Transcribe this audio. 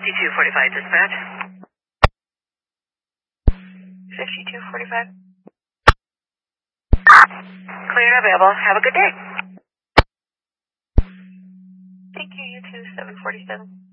5245 dispatch. 5245. Clear and available. Have a good day. Thank you, you too, 747.